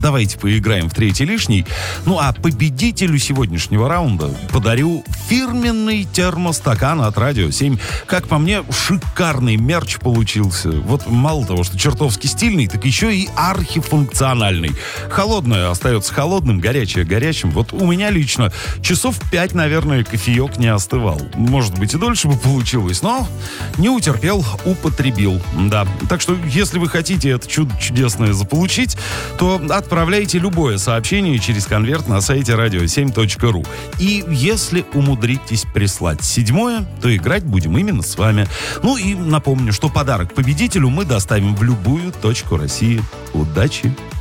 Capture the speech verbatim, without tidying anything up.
Давайте поиграем в третий лишний. Ну а победителю сегодняшнего раунда подарю фирменный термостакан от Радио семь. Как по мне, шикарный мерч получился. Вот мало того, что чертовски стильный, так еще и архифункциональный. Холодное остается холодным, горячее горячим. Вот у меня лично часов пять, наверное, кофеек не остывал. Может быть, и дольше бы получилось, но не утерпел, употребил. Да. Так что, если вы хотите это чудо чудесное заполучить, то отправляйте любое сообщение через конверт на сайте радио семь точка ру. И если умудритесь прислать седьмое, то играть будем именно с вами. Ну и напомню, что подарок победителю мы доставим в любую точку России. Удачи!